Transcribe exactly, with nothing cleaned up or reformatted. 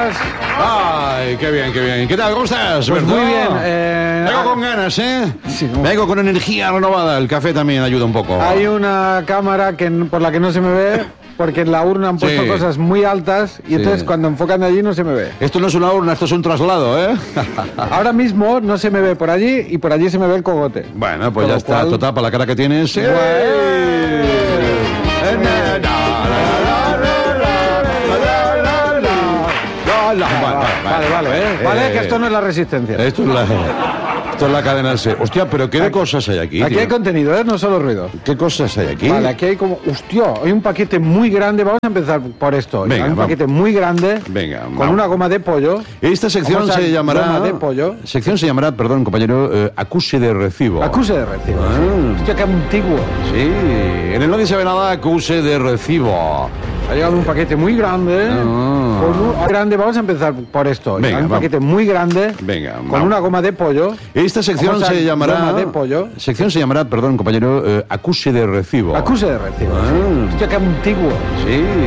buenas. Ay, qué bien, qué bien. ¿Qué tal? ¿Cómo estás? Pues Berto? muy bien. Eh, Vengo con ganas, ¿eh? Sí, no. Vengo con energía renovada. El café también ayuda un poco. Hay una cámara que, por la que no se me ve, porque en la urna han puesto Sí. cosas muy altas y Sí. entonces cuando enfocan de allí no se me ve. Esto no es una urna, esto es un traslado, ¿eh? Ahora mismo no se me ve por allí y por allí se me ve el cogote. Bueno, pues Con ya lo está. cual- Total, para la cara que tienes. ¡Eh! Vale, Vale, vale, ¿eh? Vale, que esto no es la resistencia. Esto es la, esto es la cadena C. Hostia, pero ¿qué de cosas hay aquí? Aquí tío? hay contenido, ¿eh? No solo ruido. ¿Qué cosas hay aquí? Vale, aquí hay como... ¡Hostia! Hay un paquete muy grande. Vamos a empezar por esto. Venga, hay un vamos. paquete muy grande. Venga, Con vamos. una goma de pollo. Esta sección Vamos a- se llamará... goma de pollo. Sección se llamará, perdón, compañero, eh, acuse de recibo. Acuse de recibo. Ah. Hostia, qué antiguo. Sí, en el no dice nada, acuse de recibo. Ha llegado un paquete muy grande. Ah. Con un grande. Vamos a empezar por esto. Venga, Hay un vamos. paquete muy grande. Venga, Con vamos. una goma de pollo. Esta sección Vamos a- se llamará... goma de pollo. Sección se llamará, perdón, compañero, eh, acuse de recibo. Acuse de recibo. Ah. Hostia, qué antiguo. Sí,